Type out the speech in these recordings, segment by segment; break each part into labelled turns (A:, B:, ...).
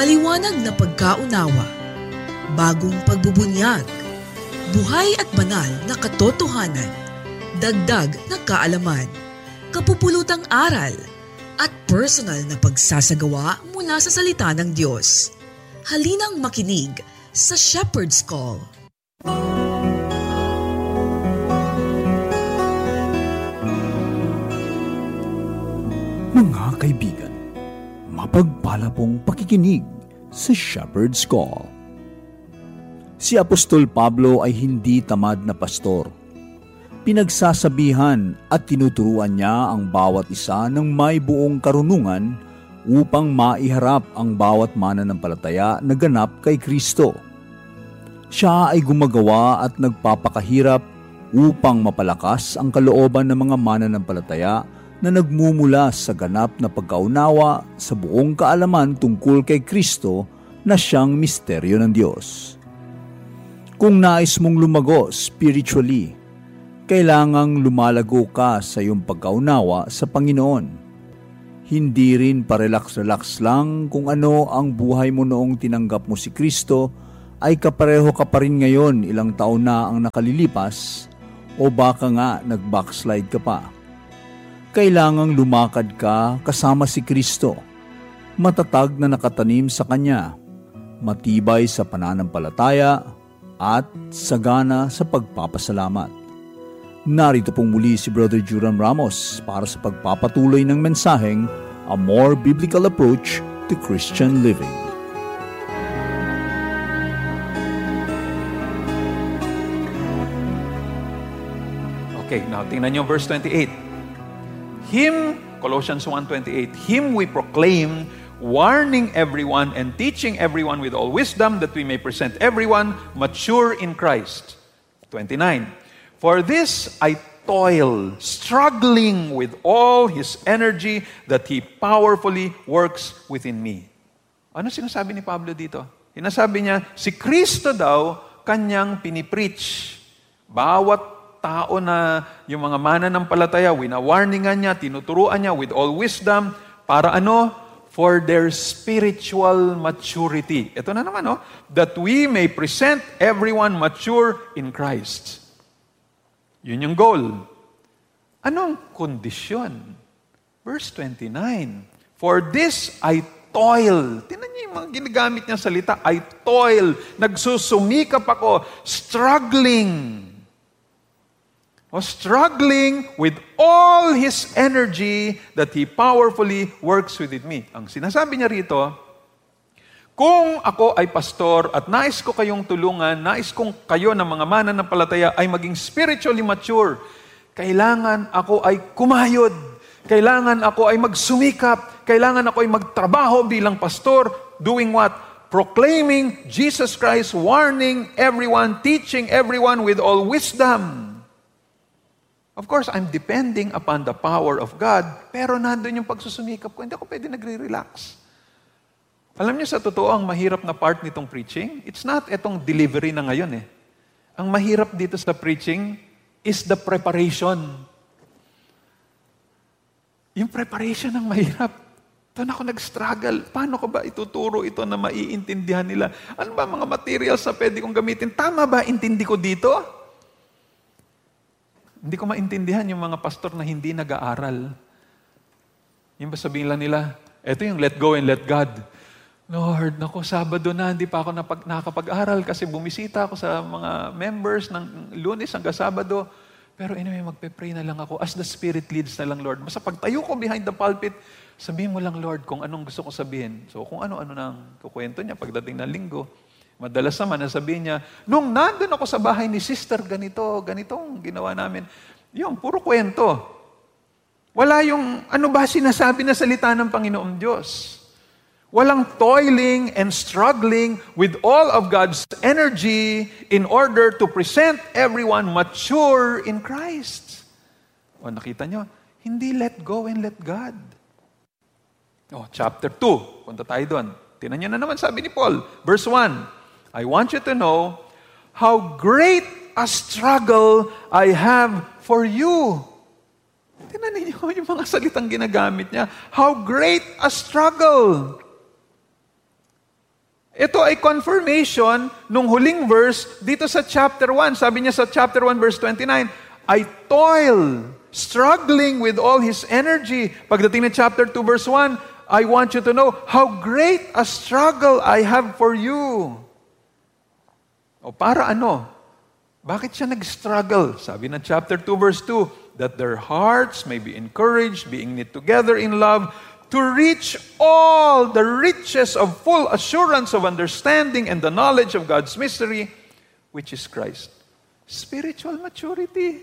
A: Maliwanag na pagkaunawa, bagong pagbubunyag, buhay at banal na katotohanan, dagdag na kaalaman, kapupulutang aral, at personal na pagsasagawa mula sa salita ng Diyos. Halinang makinig sa Shepherd's Call.
B: Mga kaibigan, mapagpala pong pakikinig sa Shepherd's Call. Si Apostol Pablo ay hindi tamad na pastor. Pinagsasabihan at tinuturuan niya ang bawat isa ng may buong karunungan upang maiharap ang bawat mananampalataya na ganap kay Kristo. Siya ay gumagawa at nagpapakahirap upang mapalakas ang kalooban ng mga mananampalataya na nagmumula sa ganap na pagkaunawa sa buong kaalaman tungkol kay Kristo na siyang misteryo ng Diyos. Kung nais mong lumago spiritually, kailangang lumalago ka sa iyong pagkaunawa sa Panginoon. Hindi rin parelax-relax lang kung ano ang buhay mo noong tinanggap mo si Kristo ay kapareho ka pa rin ngayon ilang taon na ang nakalilipas o baka nga nag-backslide ka pa. Kailangang lumakad ka kasama si Kristo, matatag na nakatanim sa Kanya, matibay sa pananampalataya at sagana sa pagpapasalamat. Narito pong muli si Brother Juram Ramos para sa pagpapatuloy ng mensaheng A More Biblical Approach to Christian Living.
C: Okay, now tingnan niyo verse 28. Him, Colossians 1:28, Him we proclaim, warning everyone and teaching everyone with all wisdom, that we may present everyone mature in Christ. 29. For this I toil, struggling with all His energy that He powerfully works within me. Ano sinasabi ni Pablo dito? Sinasabi niya, si Kristo daw kanyang pinipreach. Bawat tao na yung mga mananampalataya, wina-warningan niya, tinuturuan niya with all wisdom, para ano? For their spiritual maturity. Ito na naman, that we may present everyone mature in Christ. Yun yung goal. Anong kondisyon? Verse 29. For this I toil. Tingnan niyo yung mga ginagamit niya salita. I toil. Nagsusumikap ako. Struggling with all His energy that He powerfully works within me. Ang sinasabi niya rito, kung ako ay pastor at nais ko kayong tulungan, nais kong kayo ng mga mananampalataya ay maging spiritually mature, kailangan ako ay kumayod, kailangan ako ay magsumikap, kailangan ako ay magtrabaho bilang pastor, doing what? Proclaiming Jesus Christ, warning everyone, teaching everyone with all wisdom. Of course, I'm depending upon the power of God, pero nandun yung pagsusumikap ko. Hindi ako pwede nagre-relax. Alam niyo, sa totoo, ang mahirap na part nitong preaching, it's not etong delivery na ngayon . Ang mahirap dito sa preaching is the preparation. Yung preparation ang mahirap. Doon ako nag-struggle. Paano ko ba ituturo ito na maiintindihan nila? Ano ba mga materials na pwede kong gamitin? Tama ba intindi ko dito? Hindi ko maintindihan yung mga pastor na hindi nag-aaral. Yung ba sabihin lang nila, eto yung let go and let God. Lord, naku, Sabado na, hindi pa ako nakakapag-aral kasi bumisita ako sa mga members ng Lunes hanggang Sabado. Pero anyway, magpe-pray na lang ako as the Spirit leads na lang, Lord. Basta pagtayo ko behind the pulpit, sabihin mo lang, Lord, kung anong gusto ko sabihin. So kung ano-ano nang kukwento niya pagdating ng linggo. Madalas naman, nasabihin niya, nung nandun ako sa bahay ni sister, ganitong ginawa namin. Yung, puro kwento. Wala yung, ano ba sinasabi na salita ng Panginoong Diyos? Walang toiling and struggling with all of God's energy in order to present everyone mature in Christ. O, nakita nyo, hindi let go and let God. O, chapter 2, punta tayo doon. Tinan nyo na naman, sabi ni Paul, verse 1, I want you to know how great a struggle I have for you. Tingnan ninyo yung mga salitang ginagamit niya. How great a struggle. Ito ay confirmation nung huling verse dito sa chapter 1. Sabi niya sa chapter 1 verse 29, I toil, struggling with all His energy. Pagdating ng chapter 2 verse 1, I want you to know how great a struggle I have for you. O para ano? Bakit siya nag-struggle? Sabi ng chapter 2 verse 2, that their hearts may be encouraged, being knit together in love, to reach all the riches of full assurance of understanding and the knowledge of God's mystery, which is Christ. Spiritual maturity.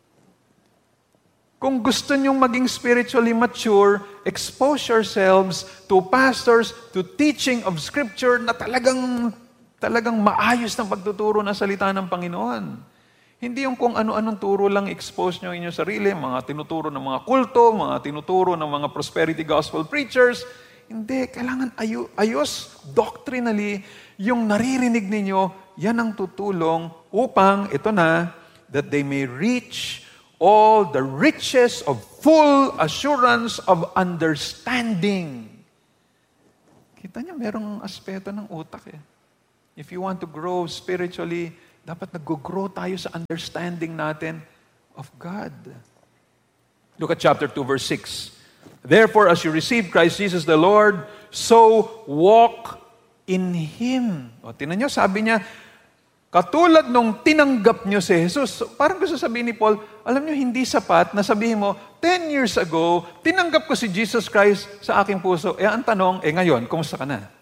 C: Kung gusto nyong maging spiritually mature, expose yourselves to pastors, to teaching of Scripture na talagang maayos ng pagtuturo ng salita ng Panginoon. Hindi yung kung ano-anong turo lang expose nyo inyong sarili, mga tinuturo ng mga kulto, mga tinuturo ng mga prosperity gospel preachers. Hindi, kailangan ayos doctrinally yung naririnig ninyo, yan ang tutulong upang, ito na, that they may reach all the riches of full assurance of understanding. Kita niyo, merong aspeto ng utak eh. If you want to grow spiritually, dapat nag-grow tayo sa understanding natin of God. Look at chapter 2, verse 6. Therefore, as you receive Christ Jesus the Lord, so walk in Him. O, tingnan nyo, sabi niya, katulad nung tinanggap nyo si Jesus. Parang gusto sabihin ni Paul, alam nyo, hindi sapat na sabihin mo, 10 years ago, tinanggap ko si Jesus Christ sa aking puso. Ang tanong, ngayon, kumusta ka na?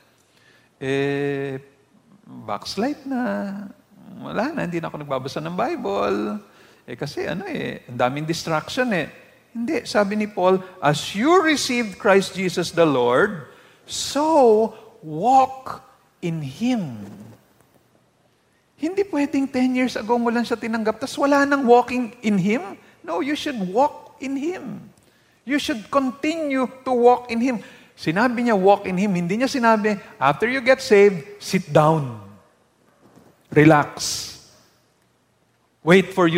C: Backslide na. Wala na, hindi na ako nagbabasa ng Bible. Kasi ang daming distraction Hindi, sabi ni Paul, as you received Christ Jesus the Lord, so walk in Him. Hindi pwedeng 10 years ago mo lang siya tinanggap, tas wala nang walking in Him. No, you should walk in Him. You should continue to walk in Him. Sinabi niya walk in Him, hindi niya sinabi, after you get saved, sit down. Relax. Wait for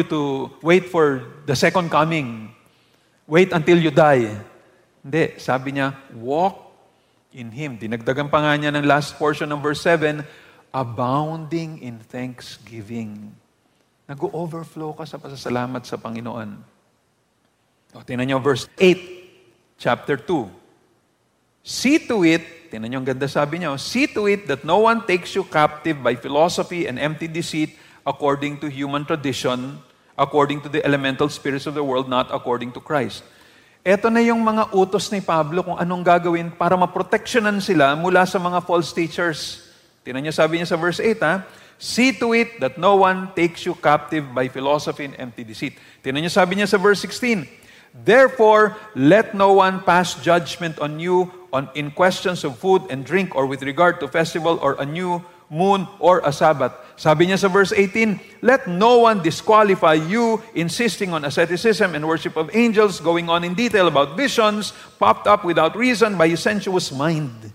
C: the second coming. Wait until you die. Hindi. Sabi niya, walk in Him. Dinagdagan pa nga niya ng last portion ng verse 7, abounding in thanksgiving. Nag-overflow ka sa pasasalamat sa Panginoon. Tingnan niyo verse 8, chapter 2. See to it, tingnan niyo ang ganda sabi niya, see to it that no one takes you captive by philosophy and empty deceit according to human tradition, according to the elemental spirits of the world, not according to Christ. Ito na yung mga utos ni Pablo kung anong gagawin para maproteksyonan sila mula sa mga false teachers. Tingnan niyo sabi niya sa verse 8, see to it that no one takes you captive by philosophy and empty deceit. Tingnan niyo sabi niya sa verse 16, therefore, let no one pass judgment on you in questions of food and drink or with regard to festival or a new moon or a Sabbath. Sabi niya sa verse 18, let no one disqualify you insisting on asceticism and worship of angels, going on in detail about visions popped up without reason by a sensuous mind.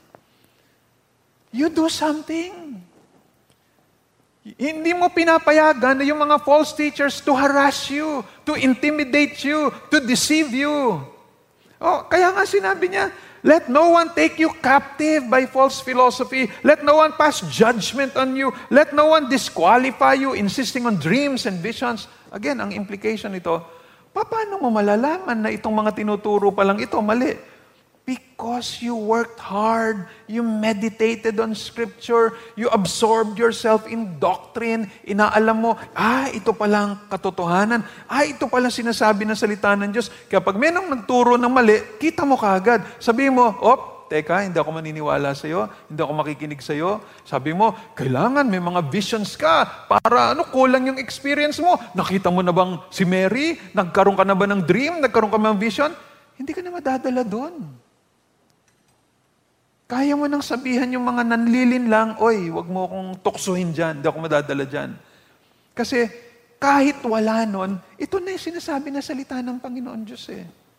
C: You do something. Hindi mo pinapayagan na yung mga false teachers to harass you, to intimidate you, to deceive you. Kaya nga sinabi niya, let no one take you captive by false philosophy. Let no one pass judgment on you. Let no one disqualify you, insisting on dreams and visions. Again, ang implication nito, paano mo malalaman na itong mga tinuturo pa lang ito mali? Because you worked hard, you meditated on Scripture, you absorbed yourself in doctrine, inaalam mo, ito palang katotohanan, ito palang sinasabi ng salita ng Diyos. Kaya pag may nang nagturo ng mali, kita mo kaagad. Sabi mo, teka, hindi ako maniniwala sa'yo, hindi ako makikinig sa'yo. Sabi mo, kailangan may mga visions ka para kulang yung experience mo. Nakita mo na bang si Mary? Nagkaroon ka na ba ng dream? Nagkaroon ka na ng vision? Hindi ka na madadala doon. Kaya mo nang sabihan yung mga nanlilin lang, wag mo akong tuksuhin dyan, hindi ako madadala dyan. Kasi kahit wala nun, ito na yung sinasabi na salita ng Panginoon Diyos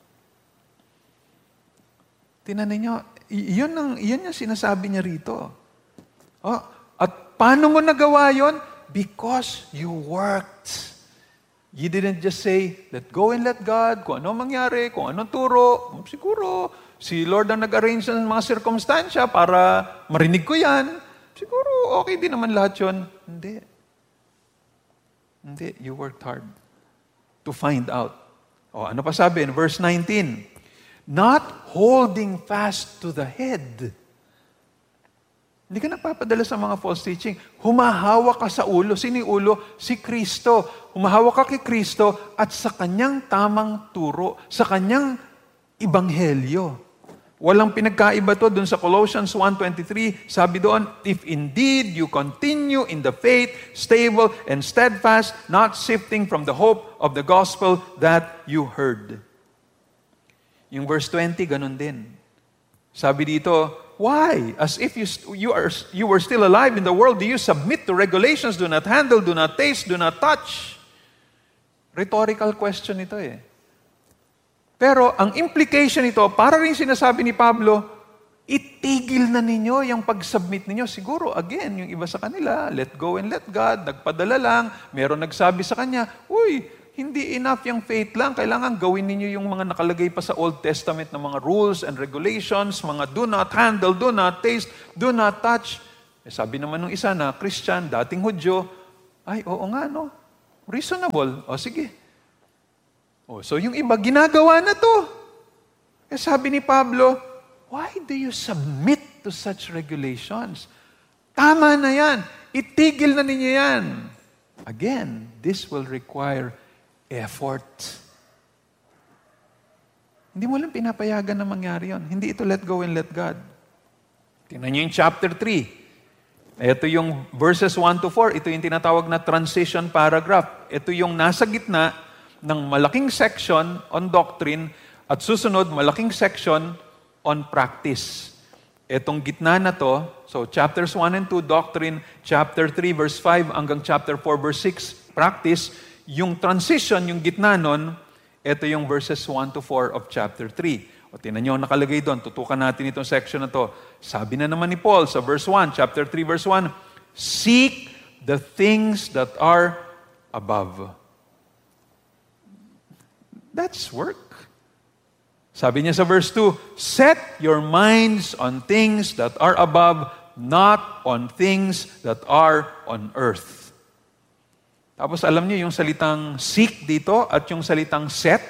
C: Tinanin nyo, yun yung sinasabi niya rito. At paano mo nagawa yun? Because you worked. You didn't just say, let go and let God, kung ano mangyari, kung anong turo, siguro, si Lord ang nag-arrange ng mga sirkumstansya para marinig ko yan. siguro okay din naman lahat yun. Hindi. Hindi, you worked hard to find out. Ano pa sabi in verse 19? Not holding fast to the head. Hindi ka nagpapadala sa mga false teaching. Humahawak ka sa ulo. Sino yung ulo? Si Kristo. Humahawak ka kay Kristo at sa kanyang tamang turo, sa kanyang ibanghelyo. Walang pinagkaiba to dun sa Colossians 1:23. Sabi doon, if indeed you continue in the faith, stable and steadfast, not shifting from the hope of the gospel that you heard. Yung verse 20, ganun din. Sabi dito, why? As if you were still alive in the world, do you submit to regulations? Do not handle, do not taste, do not touch. Rhetorical question ito eh. Pero ang implication nito, para rin sinasabi ni Pablo, itigil na ninyo yung pag-submit ninyo. Siguro, again, yung iba sa kanila, let go and let God, nagpadala lang, meron nagsabi sa kanya, uy, hindi enough yung faith lang, kailangan gawin ninyo yung mga nakalagay pa sa Old Testament na mga rules and regulations, mga do not handle, do not taste, do not touch. Sabi naman ng isa na Christian, dating Hudyo, ay, oo nga, no? Reasonable. Sige. So yung iba, ginagawa na to. Sabi ni Pablo, why do you submit to such regulations? Tama na yan. Itigil na ninyo yan. Again, this will require effort. Hindi mo lang pinapayagan na mangyari yun. Hindi ito let go and let God. Tingnan nyo yung chapter 3. Ito yung verses 1 to 4. Ito yung tinatawag na transition paragraph. Ito yung nasa gitna ng malaking section on doctrine at susunod malaking section on practice. Etong gitna na to, so chapters 1 and 2, doctrine, chapter 3, verse 5, hanggang chapter 4, verse 6, practice, yung transition, yung gitna nun, ito yung verses 1 to 4 of chapter 3. Tinan nyo, nakalagay doon, tutukan natin itong section na to. Sabi na naman ni Paul sa verse 1, chapter 3, verse 1, seek the things that are above. That's work. Sabi niya sa verse 2, set your minds on things that are above, not on things that are on earth. Tapos alam niyo yung salitang seek dito at yung salitang set.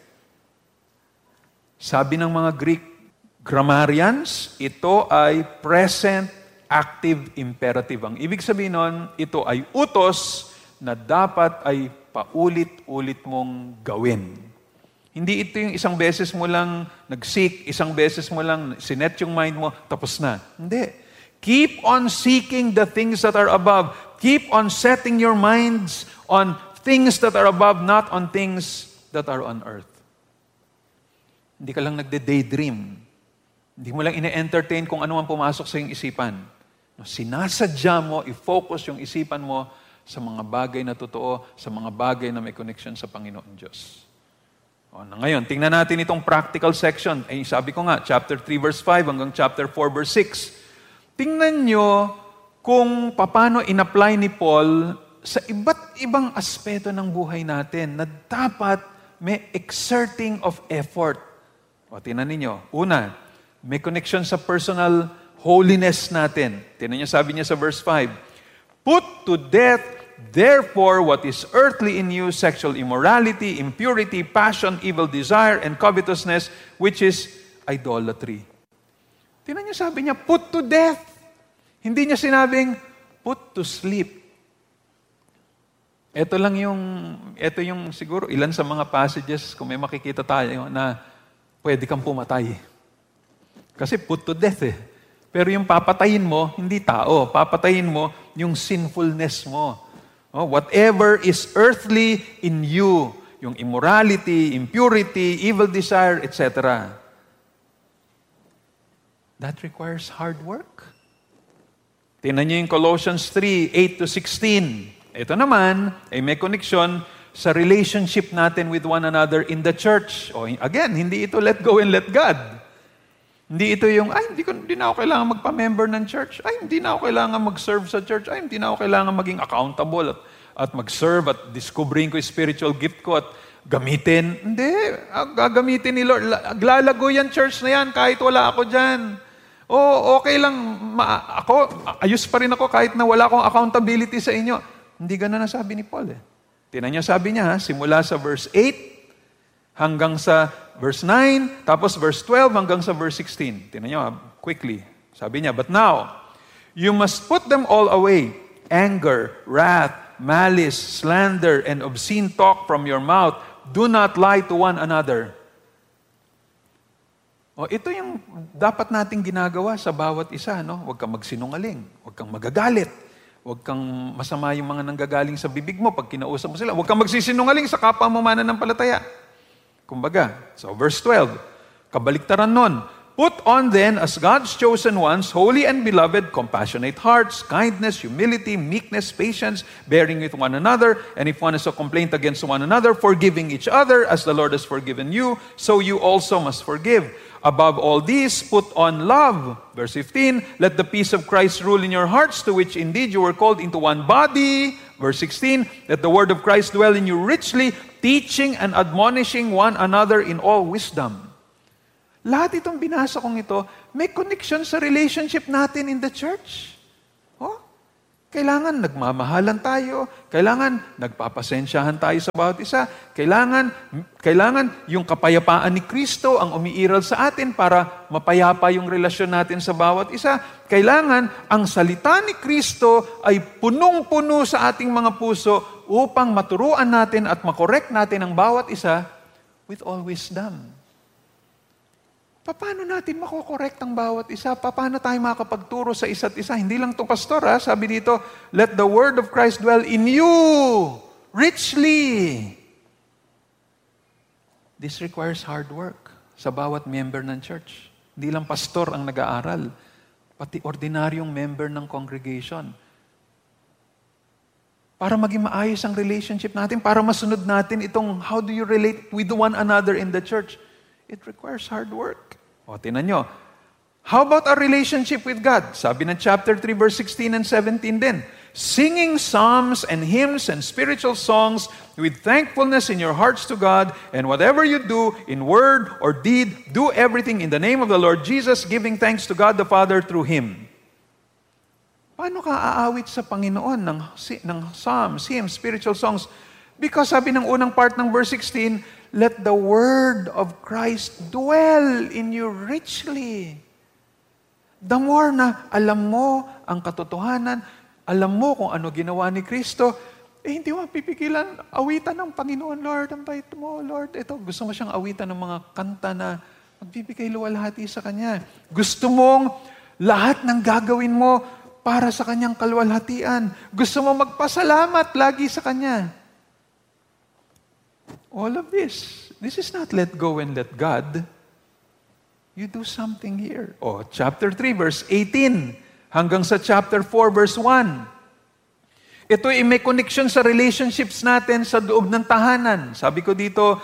C: Sabi ng mga Greek grammarians, ito ay present active imperative. Ang ibig sabihin nun, ito ay utos na dapat ay paulit-ulit mong gawin. Hindi ito yung isang beses mo lang nag-seek, isang beses mo lang sinet yung mind mo, tapos na. Hindi. Keep on seeking the things that are above. Keep on setting your minds on things that are above, not on things that are on earth. Hindi ka lang nagde-daydream. Hindi mo lang ine-entertain kung ano man pumasok sa iyong isipan. Sinasadya mo, i-focus yung isipan mo sa mga bagay na totoo, sa mga bagay na may connection sa Panginoon Diyos. Ngayon, tingnan natin itong practical section. Sabi ko nga, chapter 3 verse 5 hanggang chapter 4 verse 6. Tingnan nyo kung paano in-apply ni Paul sa iba't ibang aspeto ng buhay natin na dapat may exerting of effort. Tingnan ninyo. Una, may connection sa personal holiness natin. Tingnan nyo, sabi niya sa verse 5, put to death therefore, what is earthly in you, sexual immorality, impurity, passion, evil desire, and covetousness, which is idolatry. Tingnan niyo, sabi niya, put to death. Hindi niya sinabing, put to sleep. Ito yung siguro ilan sa mga passages, kung may makikita tayo, na pwede kang pumatay. Kasi put to death eh. Pero yung papatayin mo, hindi tao. Papatayin mo yung sinfulness mo. Whatever is earthly in you, yung immorality, impurity, evil desire, etc. That requires hard work. Tingnan niyo yung Colossians 3, 8-16. Ito naman ay may connection sa relationship natin with one another in the church. Again, hindi ito let go and let God. Hindi ito yung, hindi na ako kailangan magpa-member ng church. Hindi na ako kailangan mag-serve sa church. Hindi na ako kailangan maging accountable at mag-serve at discovering ko yung spiritual gift ko at gamitin. Hindi. Gagamitin ni Lord. Lalago yan church na yan kahit wala ako dyan. Okay lang ayos pa rin ako kahit na wala akong accountability sa inyo. Hindi ganun ang sabi ni Paul eh. Tingnan niyo, sabi niya, simula sa verse 8 hanggang sa verse 9, tapos verse 12 hanggang sa verse 16. Tingnan niyo, quickly. Sabi niya, but now, you must put them all away. Anger, wrath, malice, slander, and obscene talk from your mouth. Do not lie to one another. Ito yung dapat nating ginagawa sa bawat isa. No? Huwag kang magsinungaling. Huwag kang magagalit. Huwag kang masama yung mga nanggagaling sa bibig mo pag kinausap mo sila. Huwag kang magsisinungaling sa kapwa mo mananampalataya. Kumbaga, so verse 12, kabaliktaran nun. Put on then, as God's chosen ones, holy and beloved, compassionate hearts, kindness, humility, meekness, patience, bearing with one another, and if one has a complaint against one another, forgiving each other, as the Lord has forgiven you, so you also must forgive. Above all these, put on love. Verse 15, let the peace of Christ rule in your hearts, to which indeed you were called into one body. Verse 16, let the word of Christ dwell in you richly, teaching and admonishing one another in all wisdom. Lahat itong binasa kong ito, may connection sa relationship natin in the church. Kailangan nagmamahalan tayo, kailangan nagpapasensyahan tayo sa bawat isa, kailangan yung kapayapaan ni Kristo ang umiiral sa atin para mapayapa yung relasyon natin sa bawat isa. Kailangan ang salita ni Kristo ay punong-puno sa ating mga puso upang maturuan natin at makorek natin ang bawat isa with all wisdom. Paano natin makokorekt ang bawat isa? Paano tayo makakapagturo sa isa't isa? Hindi lang ito, pastor, sabi dito, let the word of Christ dwell in you richly. This requires hard work sa bawat member ng church. Hindi lang pastor ang nag-aaral, pati ordinaryong member ng congregation. Para maging maayos ang relationship natin, para masunod natin itong how do you relate with one another in the church. It requires hard work. Tingnan nyo. How about our relationship with God? Sabi ng chapter 3, verse 16 and 17 din. Singing psalms and hymns and spiritual songs with thankfulness in your hearts to God, and whatever you do, in word or deed, do everything in the name of the Lord Jesus, giving thanks to God the Father through Him. Paano ka aawit sa Panginoon ng psalms, hymns, spiritual songs? Because sabi ng unang part ng verse 16, let the word of Christ dwell in you richly. The more na alam mo ang katotohanan, alam mo kung ano ginawa ni Kristo, hindi mo mapipigilan awitan ng Panginoon, Lord, ang bait mo, Lord. Ito, gusto mo siyang awitan ng mga kanta na magbibigay luwalhati sa Kanya. Gusto mong lahat ng gagawin mo para sa Kanyang kaluwalhatian. Gusto mo magpasalamat lagi sa Kanya. All of this is not let go and let God. You do something here. Chapter 3, verse 18, hanggang sa chapter 4, verse 1. Ito ay may connection sa relationships natin sa loob ng tahanan. Sabi ko dito,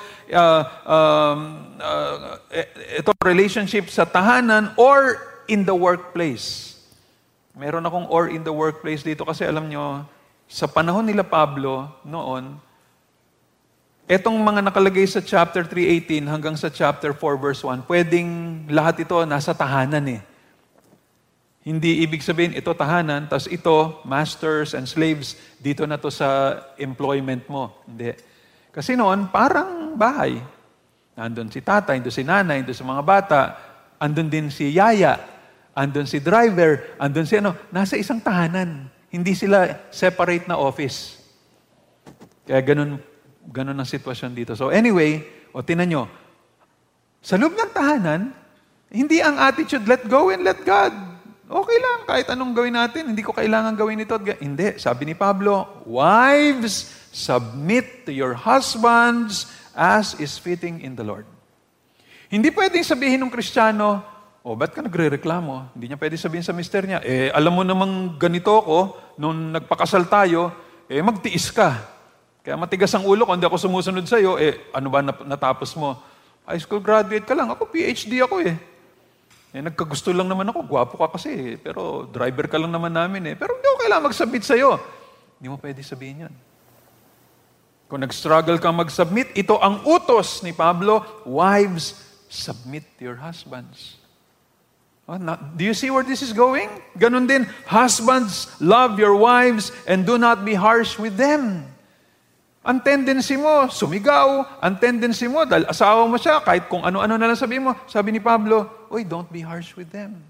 C: ito relationship sa tahanan or in the workplace. Meron akong or in the workplace dito kasi alam nyo, sa panahon nila Pablo noon, etong mga nakalagay sa chapter 3:18 hanggang sa chapter 4 verse 1, pwedeng lahat ito nasa tahanan eh. Hindi ibig sabihin ito tahanan, tas ito masters and slaves, dito na to sa employment mo. Hindi. Kasi noon, parang bahay. Nandun si tata, nandun si nanay, nandun si mga bata, andun din si yaya, andun si driver, andun si nasa isang tahanan. Hindi sila separate na office. Kaya ganun ang sitwasyon dito. So anyway, tinan nyo, sa loob ng tahanan, hindi ang attitude, let go and let God. Okay lang, kahit anong gawin natin, hindi ko kailangan gawin ito. Hindi, sabi ni Pablo, wives, submit to your husbands as is fitting in the Lord. Hindi pwedeng sabihin ng Kristiyano, ba't ka nagre-reklamo? Hindi niya pwede sabihin sa mister niya, alam mo namang ganito ako, nung nagpakasal tayo, magtiis ka. Kaya matigas ang ulo ko, hindi ako sumusunod sa'yo, ano ba natapos mo? High school graduate ka lang, ako PhD ako nagkagusto lang naman ako, gwapo ka kasi, pero driver ka lang naman namin Pero hindi ko kailangan mag-submit sa'yo. Hindi mo pwede sabihin yan. Kung nag-struggle kang mag-submit, ito ang utos ni Pablo, wives, submit to your husbands. Do you see where this is going? Ganon din, husbands, love your wives and do not be harsh with them. Ang tendency mo, sumigaw. Ang tendency mo, dahil asawa mo siya, kahit kung ano-ano na lang sabihin mo, sabi ni Pablo, don't be harsh with them.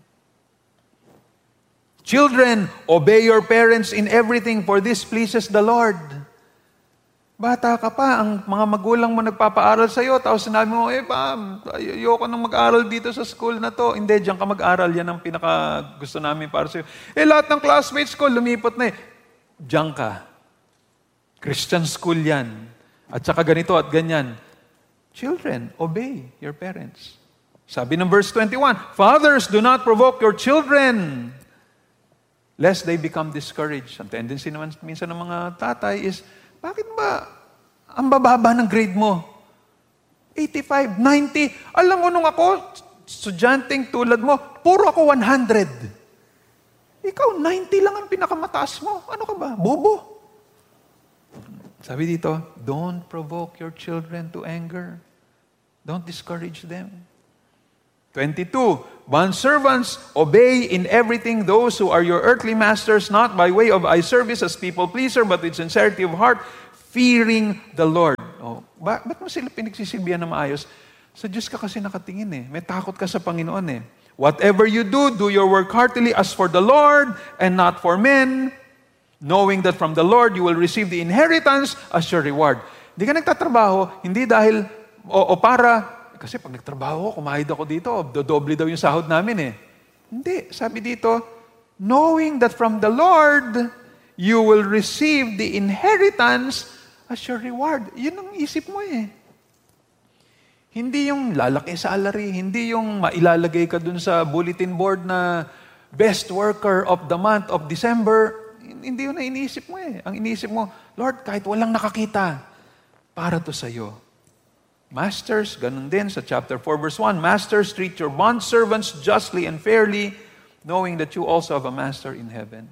C: Children, obey your parents in everything, for this pleases the Lord. Bata ka pa, ang mga magulang mo nagpapaaral sa'yo, tapos sinabi mo, Pam, ayoko nang mag-aral dito sa school na to. Hindi, diyan ka mag-aral, yan ang pinaka gusto namin para sa'yo. Lahat ng classmates ko, lumipot na Diyan ka. Christian school yan. At saka ganito at ganyan. Children, obey your parents. Sabi ng verse 21, Fathers, do not provoke your children, lest they become discouraged. Ang tendency naman minsan ng mga tatay is, bakit ba ang bababa ng grade mo? 85, 90. Alam mo nung ako, estudyanteng tulad mo, puro ako 100. Ikaw, 90 lang ang pinakamataas mo. Ano ka ba? Bobo. Sabi dito, don't provoke your children to anger. Don't discourage them. 22, bondservants, obey in everything those who are your earthly masters, not by way of eye service as people pleaser, but with sincerity of heart, fearing the Lord. Ba't mo sila pinagsisilbihan na maayos? Sa Diyos ka kasi nakatingin May takot ka sa Panginoon Whatever you do, do your work heartily as for the Lord and not for men, knowing that from the Lord you will receive the inheritance as your reward. Hindi ka nagtatrabaho, hindi dahil, kasi pag nagtrabaho, kumahid ako dito, dodoble daw yung sahod namin Hindi, sabi dito, knowing that from the Lord you will receive the inheritance as your reward. Yun ang isip mo Hindi yung lalaki salary, hindi yung mailalagay ka dun sa bulletin board na best worker of the month of December. Hindi yun na iniisip mo Ang iniisip mo, Lord, kahit walang nakakita, para to sa'yo. Masters, ganun din sa chapter 4 verse 1, Masters, treat your bondservants justly and fairly, knowing that you also have a master in heaven.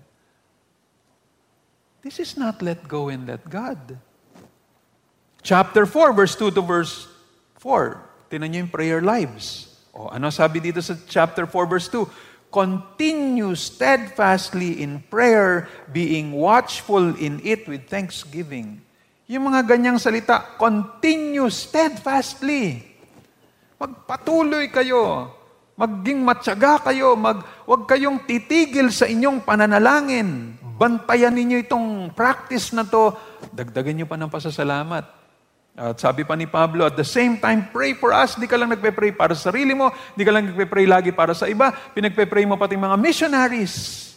C: This is not let go and let God. Chapter 4 verse 2 to verse 4, tinan niyo yung prayer lives. Ano sabi dito sa chapter 4 verse 2? Continue steadfastly in prayer, being watchful in it with thanksgiving. Yung mga ganyang salita, continue steadfastly. Magpatuloy kayo. Maging matyaga kayo. Huwag kayong titigil sa inyong pananalangin. Bantayan ninyo itong practice na to. Dagdagan nyo pa ng pasasalamat. At sabi pa ni Pablo, at the same time, pray for us. Di ka lang nagpe-pray para sa sarili mo. Di ka lang nagpe-pray lagi para sa iba. Pinagpe-pray mo pati mga missionaries.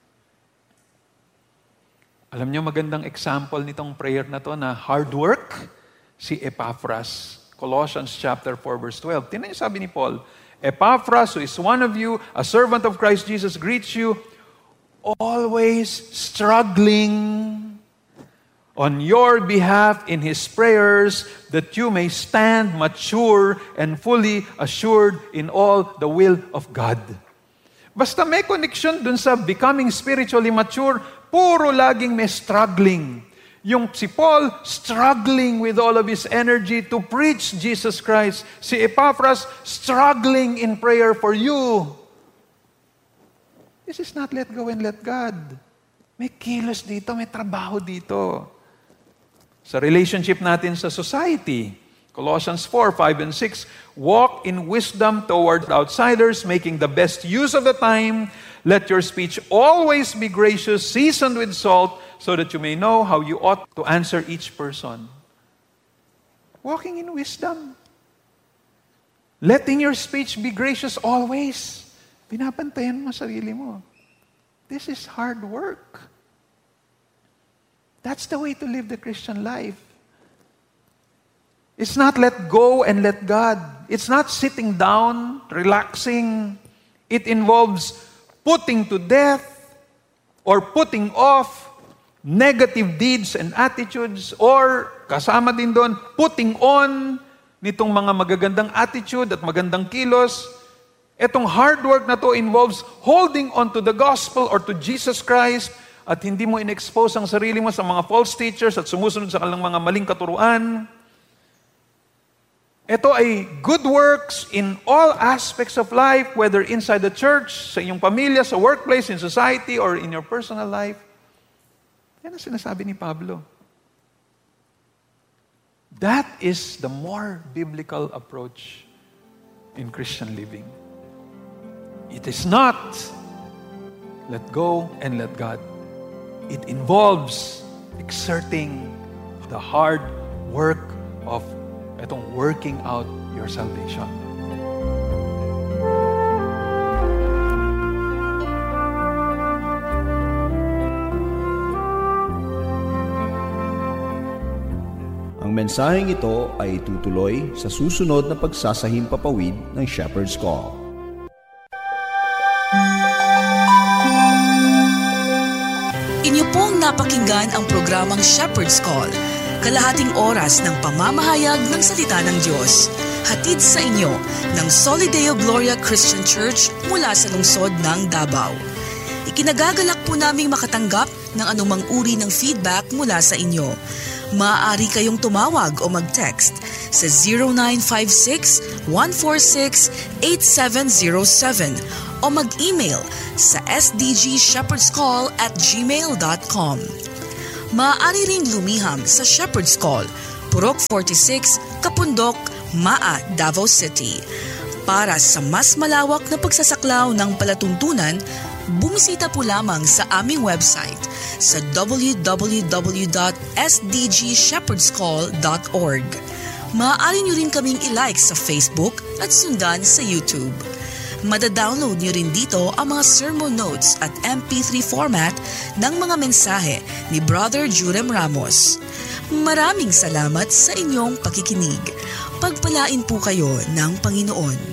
C: Alam niyo, magandang example nitong prayer na to na hard work, si Epaphras. Colossians chapter 4 verse 12. Tingnan niyo sabi ni Paul, Epaphras, who is one of you, a servant of Christ Jesus, greets you, always struggling on your behalf in His prayers, that you may stand mature and fully assured in all the will of God. Basta may connection dun sa becoming spiritually mature, puro laging may struggling. Yung si Paul, struggling with all of his energy to preach Jesus Christ. Si Epaphras, struggling in prayer for you. This is not let go and let God. May kilos dito, may trabaho dito. Sa relationship natin sa society, Colossians 4, 5, and 6, walk in wisdom toward outsiders, making the best use of the time. Let your speech always be gracious, seasoned with salt, so that you may know how you ought to answer each person. Walking in wisdom. Letting your speech be gracious always. Pinapantayan mo sarili mo. This is hard work. That's the way to live the Christian life. It's not let go and let God. It's not sitting down, relaxing. It involves putting to death or putting off negative deeds and attitudes, or kasama din doon, putting on nitong mga magagandang attitude at magandang kilos. Itong hard work na to involves holding on to the gospel or to Jesus Christ, at hindi mo in-expose ang sarili mo sa mga false teachers at sumusunod sa kanilang mga maling katuruan. Ito ay good works in all aspects of life, whether inside the church, sa inyong pamilya, sa workplace, in society, or in your personal life. Yan ang sinasabi ni Pablo. That is the more biblical approach in Christian living. It is not let go and let God. It involves exerting the hard work of itong working out your salvation.
D: Ang mensaheng ito ay tutuloy sa susunod na pagsasahimpapawid ng Shepherd's Call.
A: Inyo pong napakinggan ang programang Shepherd's Call, kalahating oras ng pamamahayag ng salita ng Diyos. Hatid sa inyo ng Solideo Gloria Christian Church mula sa lungsod ng Davao. Ikinagagalak po naming makatanggap ng anumang uri ng feedback mula sa inyo. Maaari kayong tumawag o mag-text sa 0956-146-8707 o mag-email sa sdgshepherd'scall@gmail.com. Maaari ring lumiham sa Shepherd's Call, Purok 46, Kapundok, Maa, Davao City. Para sa mas malawak na pagsasaklaw ng palatuntunan, bumisita po lamang sa aming website sa www.sdgshepherd'scall.org. Maaari nyo rin kaming i-like sa Facebook at sundan sa YouTube. Madadownload nyo rin dito ang mga sermon notes at MP3 format ng mga mensahe ni Brother Jurem Ramos. Maraming salamat sa inyong pakikinig. Pagpalain po kayo ng Panginoon.